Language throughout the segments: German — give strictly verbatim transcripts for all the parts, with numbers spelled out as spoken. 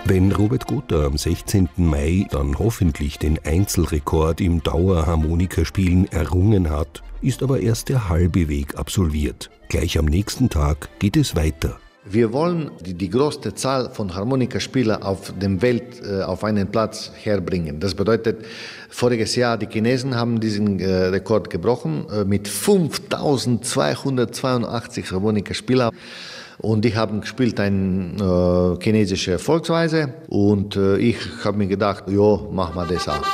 Wenn Robert Gotha am sechzehnten Mai dann hoffentlich den Einzelrekord im Dauerharmonikaspielen errungen hat, ist aber erst der halbe Weg absolviert. Gleich am nächsten Tag geht es weiter. Wir wollen die, die größte Zahl von Harmonikaspielern auf der Welt äh, auf einen Platz herbringen. Das bedeutet, voriges Jahr die Chinesen haben diesen äh, Rekord gebrochen äh, mit fünftausendzweihundertzweiundachtzig Harmonikaspielern. Und die haben gespielt eine äh, chinesische Erfolgsweise. Und äh, ich habe mir gedacht, jo, machen wir das auch.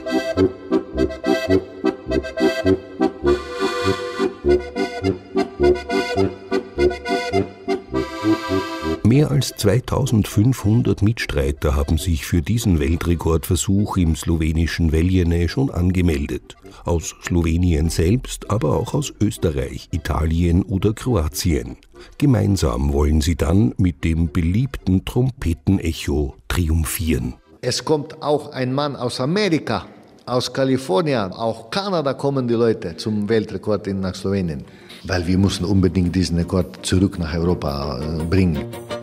Mehr als zweitausendfünfhundert Mitstreiter haben sich für diesen Weltrekordversuch im slowenischen Veljene schon angemeldet. Aus Slowenien selbst, aber auch aus Österreich, Italien oder Kroatien. Gemeinsam wollen sie dann mit dem beliebten Trompetenecho triumphieren. Es kommt auch ein Mann aus Amerika, aus Kalifornien, auch Kanada kommen die Leute zum Weltrekord nach Slowenien. Weil wir müssen unbedingt diesen Rekord zurück nach Europa bringen.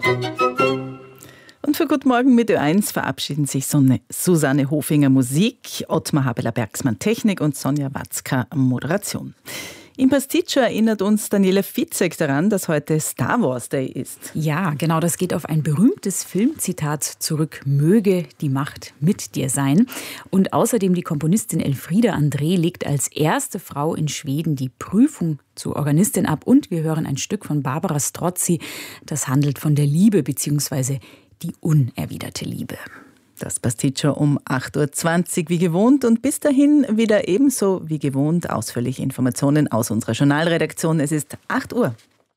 Und für Guten Morgen mit Ö eins verabschieden sich Sonne, Susanne Hofinger Musik, Ottmar Habeler-Bergsmann Technik und Sonja Watzka Moderation. Im Pasticcio erinnert uns Daniela Fitzek daran, dass heute Star Wars Day ist. Ja, genau, das geht auf ein berühmtes Filmzitat zurück. Möge die Macht mit dir sein. Und außerdem die Komponistin Elfriede André legt als erste Frau in Schweden die Prüfung zur Organistin ab. Und wir hören ein Stück von Barbara Strozzi. Das handelt von der Liebe bzw. die unerwiderte Liebe. Das Pasticcio um acht Uhr zwanzig wie gewohnt und bis dahin wieder ebenso wie gewohnt ausführliche Informationen aus unserer Journalredaktion. Es ist acht Uhr.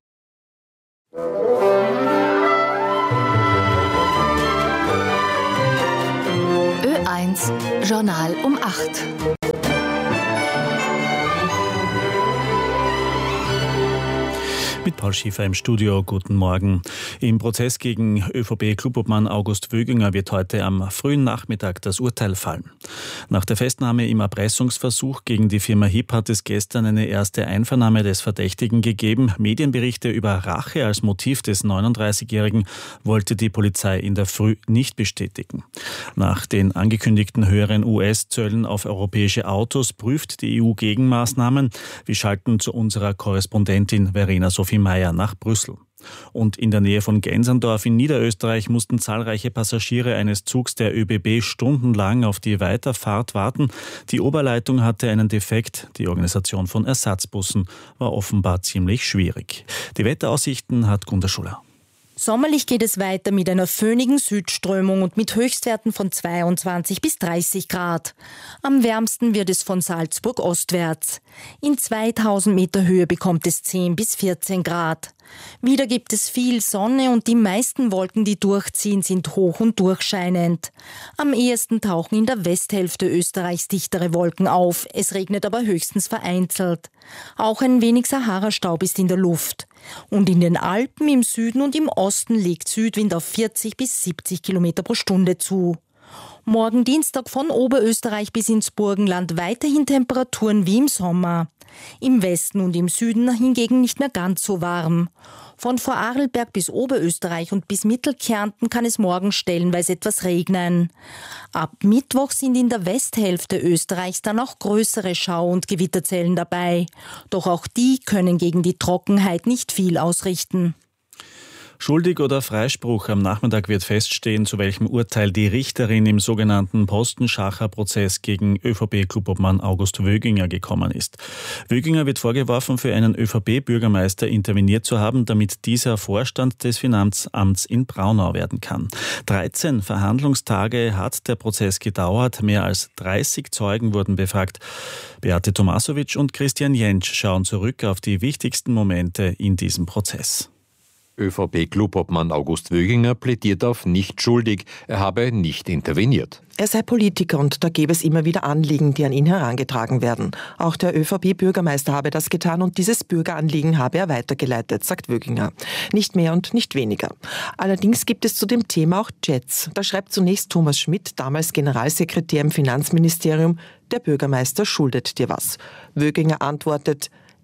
Ö eins Journal um acht. Mit Paul Schiefer im Studio. Guten Morgen. Im Prozess gegen ÖVP-Klubobmann August Wöginger wird heute am frühen Nachmittag das Urteil fallen. Nach der Festnahme im Erpressungsversuch gegen die Firma H I P hat es gestern eine erste Einvernahme des Verdächtigen gegeben. Medienberichte über Rache als Motiv des neununddreißigjährigen wollte die Polizei in der Früh nicht bestätigen. Nach den angekündigten höheren U S-Zöllen auf europäische Autos prüft die E U Gegenmaßnahmen. Wir schalten zu unserer Korrespondentin Verena Sophie Meier nach Brüssel. Und in der Nähe von Genserndorf in Niederösterreich mussten zahlreiche Passagiere eines Zugs der ÖBB stundenlang auf die Weiterfahrt warten. Die Oberleitung hatte einen Defekt. Die Organisation von Ersatzbussen war offenbar ziemlich schwierig. Die Wetteraussichten hat Gunda Schuller. Sommerlich geht es weiter mit einer föhnigen Südströmung und mit Höchstwerten von zweiundzwanzig bis dreißig Grad. Am wärmsten wird es von Salzburg ostwärts. In zweitausend Meter Höhe bekommt es zehn bis vierzehn Grad. Wieder gibt es viel Sonne und die meisten Wolken, die durchziehen, sind hoch und durchscheinend. Am ehesten tauchen in der Westhälfte Österreichs dichtere Wolken auf. Es regnet aber höchstens vereinzelt. Auch ein wenig Sahara-Staub ist in der Luft. Und in den Alpen im Süden und im Osten legt Südwind auf vierzig bis siebzig Kilometer pro Stunde zu. Morgen Dienstag von Oberösterreich bis ins Burgenland weiterhin Temperaturen wie im Sommer. Im Westen und im Süden hingegen nicht mehr ganz so warm. Von Vorarlberg bis Oberösterreich und bis Mittelkärnten kann es morgen stellenweise etwas regnen. Ab Mittwoch sind in der Westhälfte Österreichs dann auch größere Schau- und Gewitterzellen dabei. Doch auch die können gegen die Trockenheit nicht viel ausrichten. Schuldig oder Freispruch? Am Nachmittag wird feststehen, zu welchem Urteil die Richterin im sogenannten Postenschacher-Prozess gegen ÖVP-Klubobmann August Wöginger gekommen ist. Wöginger wird vorgeworfen, für einen ÖVP-Bürgermeister interveniert zu haben, damit dieser Vorstand des Finanzamts in Braunau werden kann. dreizehn Verhandlungstage hat der Prozess gedauert. Mehr als dreißig Zeugen wurden befragt. Beate Tomasovic und Christian Jentsch schauen zurück auf die wichtigsten Momente in diesem Prozess. ÖVP-Klubobmann August Wöginger plädiert auf nicht schuldig, er habe nicht interveniert. Er sei Politiker und da gäbe es immer wieder Anliegen, die an ihn herangetragen werden. Auch der ÖVP-Bürgermeister habe das getan und dieses Bürgeranliegen habe er weitergeleitet, sagt Wöginger. Nicht mehr und nicht weniger. Allerdings gibt es zu dem Thema auch Chats. Da schreibt zunächst Thomas Schmidt, damals Generalsekretär im Finanzministerium, der Bürgermeister schuldet dir was. Wöginger antwortet: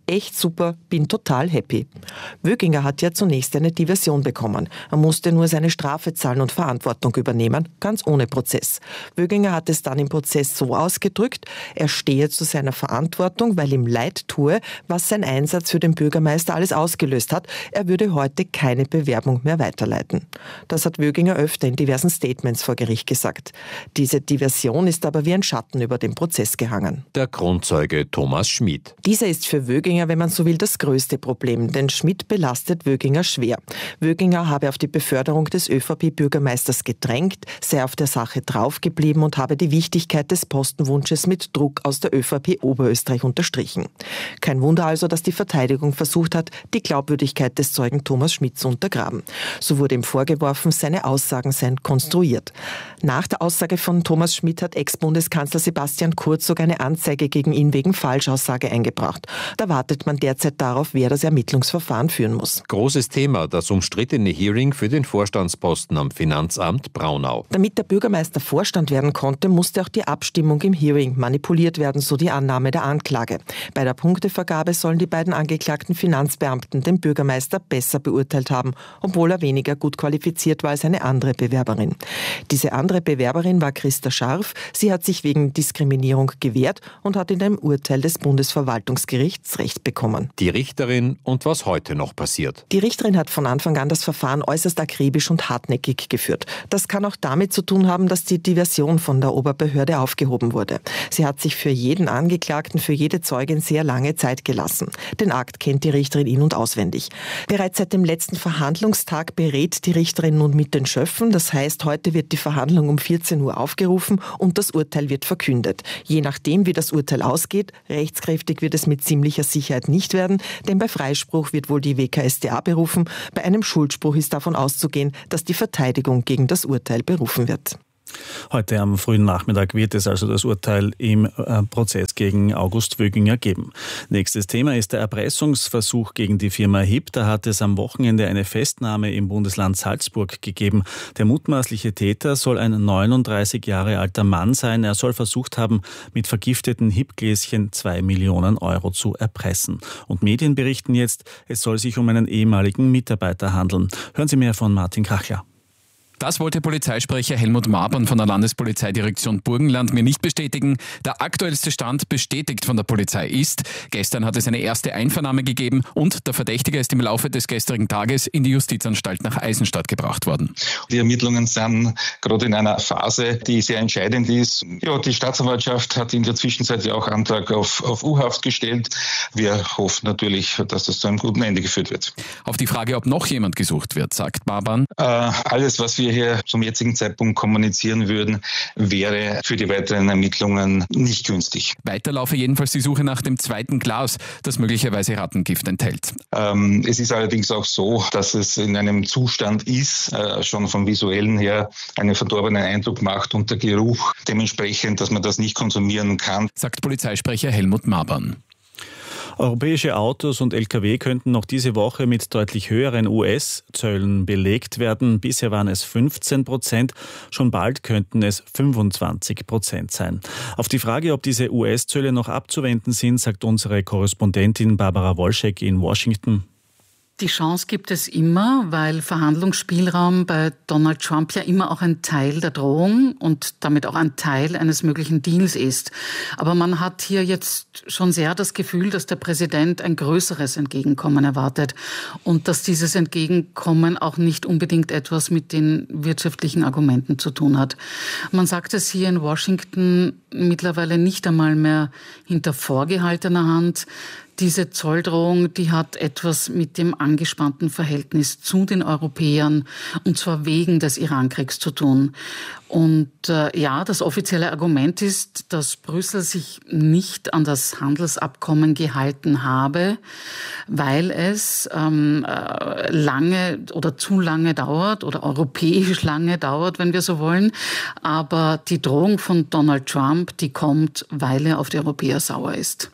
Echt super, bin total happy. Wöginger hat ja zunächst eine Diversion bekommen. Er musste nur seine Strafe zahlen und Verantwortung übernehmen, ganz ohne Prozess. Wöginger hat es dann im Prozess so ausgedrückt, er stehe zu seiner Verantwortung, weil ihm leid tue, was sein Einsatz für den Bürgermeister alles ausgelöst hat. Er würde heute keine Bewerbung mehr weiterleiten. Das hat Wöginger öfter in diversen Statements vor Gericht gesagt. Diese Diversion ist aber wie ein Schatten über den Prozess gehangen. Der Kronzeuge Thomas Schmid. Dieser ist für Wöginger, wenn man so will, das größte Problem, denn Schmid belastet Wöginger schwer. Wöginger habe auf die Beförderung des ÖVP-Bürgermeisters gedrängt, sei auf der Sache draufgeblieben und habe die Wichtigkeit des Postenwunsches mit Druck aus der ÖVP Oberösterreich unterstrichen. Kein Wunder also, dass die Verteidigung versucht hat, die Glaubwürdigkeit des Zeugen Thomas Schmid zu untergraben. So wurde ihm vorgeworfen, seine Aussagen seien konstruiert. Nach der Aussage von Thomas Schmid hat Ex-Bundeskanzler Sebastian Kurz sogar eine Anzeige gegen ihn wegen Falschaussage eingebracht. Da wartet man derzeit darauf, wer das Ermittlungsverfahren führen muss. Großes Thema, das umstrittene Hearing für den Vorstandsposten am Finanzamt Braunau. Damit der Bürgermeister Vorstand werden konnte, musste auch die Abstimmung im Hearing manipuliert werden, so die Annahme der Anklage. Bei der Punktevergabe sollen die beiden angeklagten Finanzbeamten den Bürgermeister besser beurteilt haben, obwohl er weniger gut qualifiziert war als eine andere Bewerberin. Diese andere Bewerberin war Christa Scharf. Sie hat sich wegen Diskriminierung gewehrt und hat in einem Urteil des Bundesverwaltungsgerichts Recht bekommen. Die Richterin und was heute noch passiert. Die Richterin hat von Anfang an das Verfahren äußerst akribisch und hartnäckig geführt. Das kann auch damit zu tun haben, dass die Diversion von der Oberbehörde aufgehoben wurde. Sie hat sich für jeden Angeklagten, für jede Zeugin sehr lange Zeit gelassen. Den Akt kennt die Richterin in- und auswendig. Bereits seit dem letzten Verhandlungstag berät die Richterin nun mit den Schöffen. Das heißt, heute wird die Verhandlung um vierzehn Uhr aufgerufen und das Urteil wird verkündet. Je nachdem, wie das Urteil ausgeht, rechtskräftig wird es mit ziemlicher Sicherheit nicht werden, denn bei Freispruch wird wohl die W K S t A berufen. Bei einem Schuldspruch ist davon auszugehen, dass die Verteidigung gegen das Urteil berufen wird. Heute am frühen Nachmittag wird es also das Urteil im äh, Prozess gegen August Wöginger geben. Nächstes Thema ist der Erpressungsversuch gegen die Firma H I P. Da hat es am Wochenende eine Festnahme im Bundesland Salzburg gegeben. Der mutmaßliche Täter soll ein neununddreißig Jahre alter Mann sein. Er soll versucht haben, mit vergifteten H I P-Gläschen zwei Millionen Euro zu erpressen. Und Medien berichten jetzt, es soll sich um einen ehemaligen Mitarbeiter handeln. Hören Sie mehr von Martin Kachler. Das wollte Polizeisprecher Helmut Mabern von der Landespolizeidirektion Burgenland mir nicht bestätigen. Der aktuellste Stand, bestätigt von der Polizei, ist, gestern hat es eine erste Einvernahme gegeben und der Verdächtige ist im Laufe des gestrigen Tages in die Justizanstalt nach Eisenstadt gebracht worden. Die Ermittlungen sind gerade in einer Phase, die sehr entscheidend ist. Ja, die Staatsanwaltschaft hat in der Zwischenzeit ja auch Antrag auf, auf U-Haft gestellt. Wir hoffen natürlich, dass das zu einem guten Ende geführt wird. Auf die Frage, ob noch jemand gesucht wird, sagt Mabern. Äh, alles, was wir hier zum jetzigen Zeitpunkt kommunizieren würden, wäre für die weiteren Ermittlungen nicht günstig. Weiter laufe jedenfalls die Suche nach dem zweiten Glas, das möglicherweise Rattengift enthält. Ähm, es ist allerdings auch so, dass es in einem Zustand ist, äh, schon vom Visuellen her einen verdorbenen Eindruck macht und der Geruch dementsprechend, dass man das nicht konsumieren kann, sagt Polizeisprecher Helmut Mabern. Europäische Autos und L K W könnten noch diese Woche mit deutlich höheren U S-Zöllen belegt werden. Bisher waren es fünfzehn Prozent, schon bald könnten es fünfundzwanzig Prozent sein. Auf die Frage, ob diese U S-Zölle noch abzuwenden sind, sagt unsere Korrespondentin Barbara Wolschek in Washington. Die Chance gibt es immer, weil Verhandlungsspielraum bei Donald Trump ja immer auch ein Teil der Drohung und damit auch ein Teil eines möglichen Deals ist. Aber man hat hier jetzt schon sehr das Gefühl, dass der Präsident ein größeres Entgegenkommen erwartet und dass dieses Entgegenkommen auch nicht unbedingt etwas mit den wirtschaftlichen Argumenten zu tun hat. Man sagt es hier in Washington mittlerweile nicht einmal mehr hinter vorgehaltener Hand. Diese Zolldrohung, die hat etwas mit dem angespannten Verhältnis zu den Europäern und zwar wegen des Irankriegs zu tun. Und äh, ja, das offizielle Argument ist, dass Brüssel sich nicht an das Handelsabkommen gehalten habe, weil es ähm, äh, lange oder zu lange dauert oder europäisch lange dauert, wenn wir so wollen. Aber die Drohung von Donald Trump, die kommt, weil er auf die Europäer sauer ist.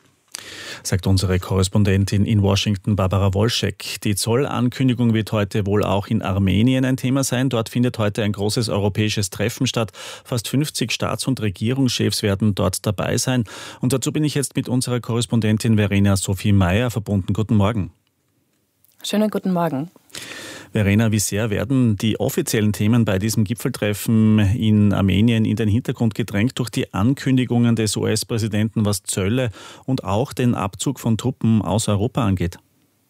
Sagt unsere Korrespondentin in Washington, Barbara Wolschek. Die Zollankündigung wird heute wohl auch in Armenien ein Thema sein. Dort findet heute ein großes europäisches Treffen statt. Fast fünfzig Staats- und Regierungschefs werden dort dabei sein. Und dazu bin ich jetzt mit unserer Korrespondentin Verena Sophie Meyer verbunden. Guten Morgen. Schönen guten Morgen. Verena, wie sehr werden die offiziellen Themen bei diesem Gipfeltreffen in Armenien in den Hintergrund gedrängt durch die Ankündigungen des U S-Präsidenten, was Zölle und auch den Abzug von Truppen aus Europa angeht?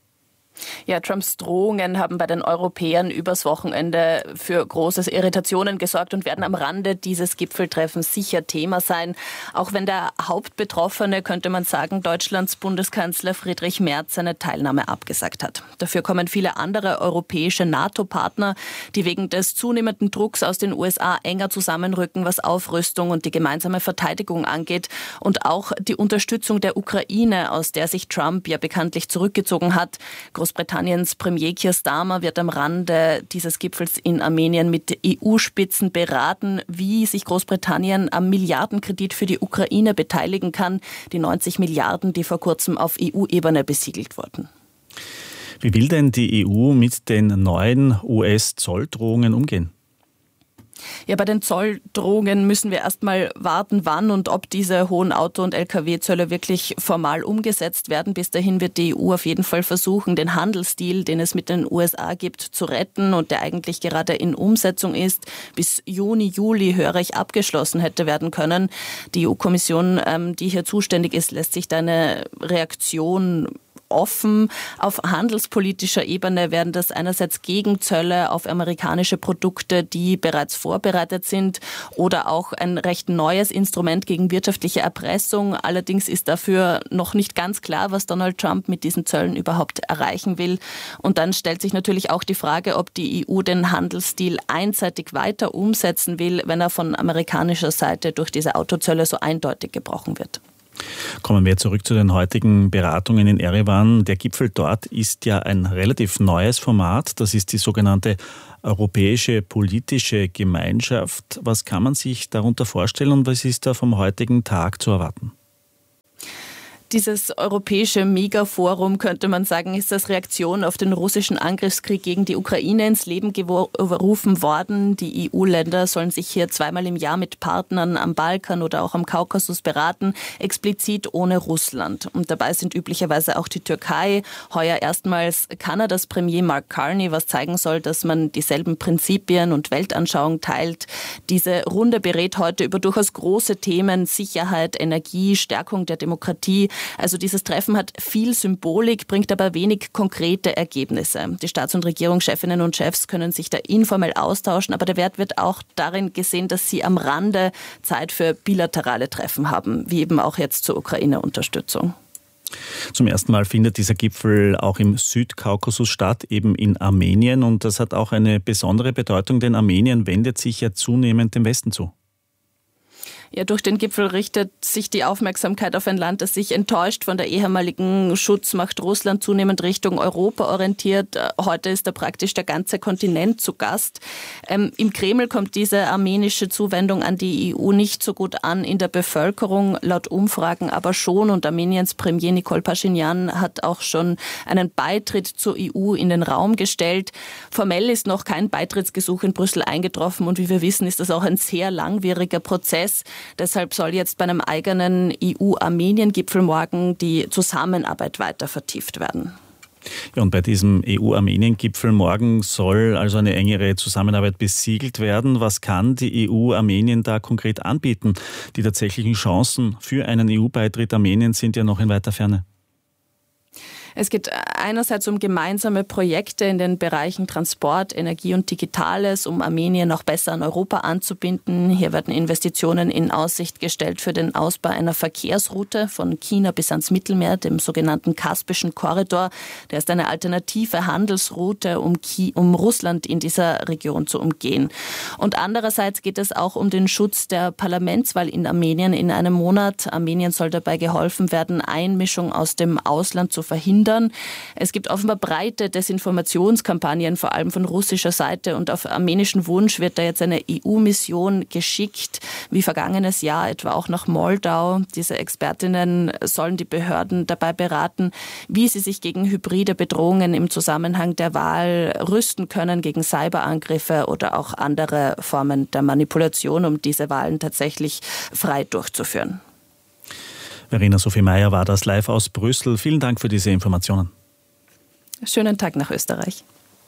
Ja, Trumps Drohungen haben bei den Europäern übers Wochenende für große Irritationen gesorgt und werden am Rande dieses Gipfeltreffens sicher Thema sein. Auch wenn der Hauptbetroffene, könnte man sagen, Deutschlands Bundeskanzler Friedrich Merz seine Teilnahme abgesagt hat. Dafür kommen viele andere europäische NATO-Partner, die wegen des zunehmenden Drucks aus den U S A enger zusammenrücken, was Aufrüstung und die gemeinsame Verteidigung angeht. Und auch die Unterstützung der Ukraine, aus der sich Trump ja bekanntlich zurückgezogen hat. Großbritanniens Premier Keir Starmer wird am Rande dieses Gipfels in Armenien mit E U-Spitzen beraten, wie sich Großbritannien am Milliardenkredit für die Ukraine beteiligen kann. Die neunzig Milliarden, die vor kurzem auf E U-Ebene besiegelt wurden. Wie will denn die E U mit den neuen U S-Zolldrohungen umgehen? Ja, bei den Zolldrohungen müssen wir erst mal warten, wann und ob diese hohen Auto- und L K W-Zölle wirklich formal umgesetzt werden. Bis dahin wird die E U auf jeden Fall versuchen, den Handelsdeal, den es mit den U S A gibt, zu retten und der eigentlich gerade in Umsetzung ist, bis Juni, Juli, höre ich, abgeschlossen hätte werden können. Die E U-Kommission, ähm, die hier zuständig ist, lässt sich da eine Reaktion offen. Auf handelspolitischer Ebene werden das einerseits Gegenzölle auf amerikanische Produkte, die bereits vorbereitet sind, oder auch ein recht neues Instrument gegen wirtschaftliche Erpressung. Allerdings ist dafür noch nicht ganz klar, was Donald Trump mit diesen Zöllen überhaupt erreichen will. Und dann stellt sich natürlich auch die Frage, ob die E U den Handelsdeal einseitig weiter umsetzen will, wenn er von amerikanischer Seite durch diese Autozölle so eindeutig gebrochen wird. Kommen wir zurück zu den heutigen Beratungen in Erevan. Der Gipfel dort ist ja ein relativ neues Format. Das ist die sogenannte Europäische Politische Gemeinschaft. Was kann man sich darunter vorstellen und was ist da vom heutigen Tag zu erwarten? Dieses europäische Megaforum, könnte man sagen, ist als Reaktion auf den russischen Angriffskrieg gegen die Ukraine ins Leben gerufen worden. Die E U-Länder sollen sich hier zweimal im Jahr mit Partnern am Balkan oder auch am Kaukasus beraten, explizit ohne Russland. Und dabei sind üblicherweise auch die Türkei, heuer erstmals Kanadas Premier Mark Carney, was zeigen soll, dass man dieselben Prinzipien und Weltanschauung teilt. Diese Runde berät heute über durchaus große Themen, Sicherheit, Energie, Stärkung der Demokratie. Also dieses Treffen hat viel Symbolik, bringt aber wenig konkrete Ergebnisse. Die Staats- und Regierungschefinnen und Chefs können sich da informell austauschen, aber der Wert wird auch darin gesehen, dass sie am Rande Zeit für bilaterale Treffen haben, wie eben auch jetzt zur Ukraine-Unterstützung. Zum ersten Mal findet dieser Gipfel auch im Südkaukasus statt, eben in Armenien. Und das hat auch eine besondere Bedeutung, denn Armenien wendet sich ja zunehmend dem Westen zu. Ja, durch den Gipfel richtet sich die Aufmerksamkeit auf ein Land, das sich enttäuscht von der ehemaligen Schutzmacht Russland zunehmend Richtung Europa orientiert. Heute ist da praktisch der ganze Kontinent zu Gast. Ähm, Im Kreml kommt diese armenische Zuwendung an die E U nicht so gut an, in der Bevölkerung laut Umfragen aber schon. Und Armeniens Premier Nikol Paschinjan hat auch schon einen Beitritt zur E U in den Raum gestellt. Formell ist noch kein Beitrittsgesuch in Brüssel eingetroffen und wie wir wissen, ist das auch ein sehr langwieriger Prozess. Deshalb soll jetzt bei einem eigenen E U-Armenien-Gipfel morgen die Zusammenarbeit weiter vertieft werden. Ja, und bei diesem E U-Armenien-Gipfel morgen soll also eine engere Zusammenarbeit besiegelt werden. Was kann die E U Armenien da konkret anbieten? Die tatsächlichen Chancen für einen E U-Beitritt Armeniens sind ja noch in weiter Ferne. Es geht einerseits um gemeinsame Projekte in den Bereichen Transport, Energie und Digitales, um Armenien noch besser an Europa anzubinden. Hier werden Investitionen in Aussicht gestellt für den Ausbau einer Verkehrsroute von China bis ans Mittelmeer, dem sogenannten Kaspischen Korridor. Der ist eine alternative Handelsroute, um, Ki- um Russland in dieser Region zu umgehen. Und andererseits geht es auch um den Schutz der Parlamentswahl in Armenien in einem Monat. Armenien soll dabei geholfen werden, Einmischung aus dem Ausland zu verhindern. verhindern. Es gibt offenbar breite Desinformationskampagnen, vor allem von russischer Seite, und auf armenischen Wunsch wird da jetzt eine E U-Mission geschickt, wie vergangenes Jahr etwa auch nach Moldau. Diese Expertinnen sollen die Behörden dabei beraten, wie sie sich gegen hybride Bedrohungen im Zusammenhang der Wahl rüsten können, gegen Cyberangriffe oder auch andere Formen der Manipulation, um diese Wahlen tatsächlich frei durchzuführen. Verena Sophie Meyer war das live aus Brüssel. Vielen Dank für diese Informationen. Schönen Tag nach Österreich.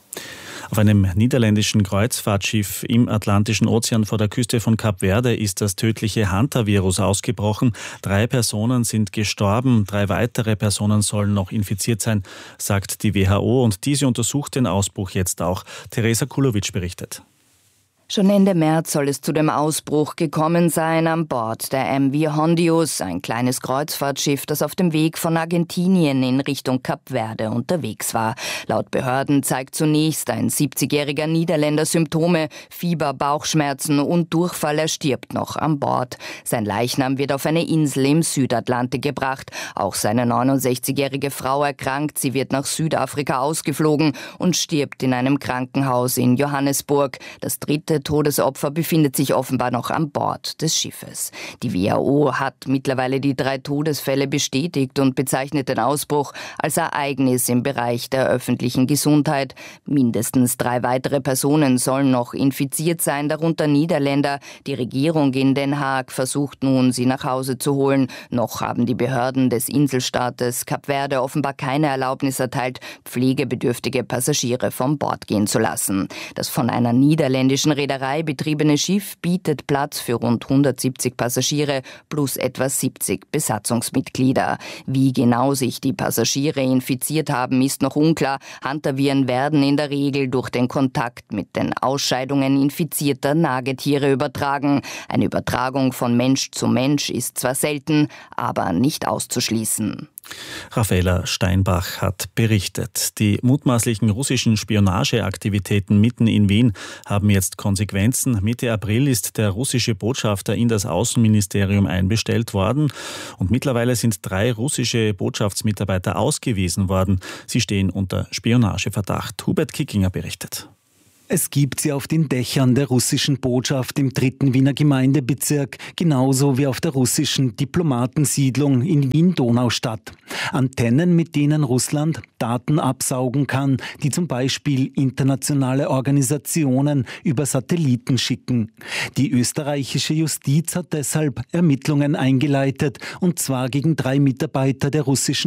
Auf einem niederländischen Kreuzfahrtschiff im Atlantischen Ozean vor der Küste von Kap Verde ist das tödliche Hanta-Virus ausgebrochen. Drei Personen sind gestorben, drei weitere Personen sollen noch infiziert sein, sagt die W H O, und diese untersucht den Ausbruch jetzt auch. Teresa Kulovic berichtet. Schon Ende März soll es zu dem Ausbruch gekommen sein an Bord der M V Hondius, ein kleines Kreuzfahrtschiff, das auf dem Weg von Argentinien in Richtung Kap Verde unterwegs war. Laut Behörden zeigt zunächst ein siebzigjähriger Niederländer Symptome, Fieber, Bauchschmerzen und Durchfall. Er stirbt noch an Bord. Sein Leichnam wird auf eine Insel im Südatlantik gebracht. Auch seine neunundsechzigjährige Frau erkrankt. Sie wird nach Südafrika ausgeflogen und stirbt in einem Krankenhaus in Johannesburg. Das dritte Todesopfer befindet sich offenbar noch an Bord des Schiffes. Die W H O hat mittlerweile die drei Todesfälle bestätigt und bezeichnet den Ausbruch als Ereignis im Bereich der öffentlichen Gesundheit. Mindestens drei weitere Personen sollen noch infiziert sein, darunter Niederländer. Die Regierung in Den Haag versucht nun, sie nach Hause zu holen. Noch haben die Behörden des Inselstaates Kap Verde offenbar keine Erlaubnis erteilt, pflegebedürftige Passagiere von Bord gehen zu lassen. Das von einer niederländischen Reederei betriebene Schiff bietet Platz für rund hundertsiebzig Passagiere plus etwa siebzig Besatzungsmitglieder. Wie genau sich die Passagiere infiziert haben, ist noch unklar. Hantaviren werden in der Regel durch den Kontakt mit den Ausscheidungen infizierter Nagetiere übertragen. Eine Übertragung von Mensch zu Mensch ist zwar selten, aber nicht auszuschließen. Raffaela Steinbach hat berichtet. Die mutmaßlichen russischen Spionageaktivitäten mitten in Wien haben jetzt Konsequenzen. Mitte April ist der russische Botschafter in das Außenministerium einbestellt worden und mittlerweile sind drei russische Botschaftsmitarbeiter ausgewiesen worden. Sie stehen unter Spionageverdacht. Hubert Kickinger berichtet. Es gibt sie auf den Dächern der russischen Botschaft im dritten Wiener Gemeindebezirk, genauso wie auf der russischen Diplomatensiedlung in Wien-Donaustadt. Antennen, mit denen Russland Daten absaugen kann, die zum Beispiel internationale Organisationen über Satelliten schicken. Die österreichische Justiz hat deshalb Ermittlungen eingeleitet, und zwar gegen drei Mitarbeiter der russischen